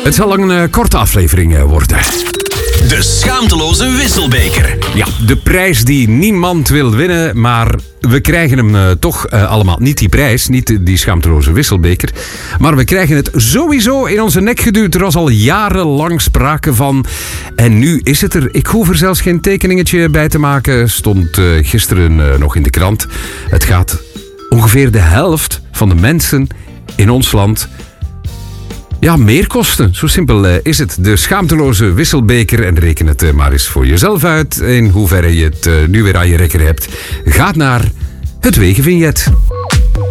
Het zal een korte aflevering worden. De schaamteloze wisselbeker. Ja, de prijs die niemand wil winnen, maar we krijgen hem toch allemaal. Niet die prijs, niet die schaamteloze wisselbeker. Maar we krijgen het sowieso in onze nek geduwd. Er was al jarenlang sprake van. En nu is het er. Ik hoef er zelfs geen tekeningetje bij te maken. Stond gisteren nog in de krant. Het gaat ongeveer de helft van de mensen in ons land... Ja, meer kosten. Zo simpel is het. De schaamteloze wisselbeker. En reken het maar eens voor jezelf uit. In hoeverre je het nu weer aan je rekker hebt. Gaat naar het wegenvignet.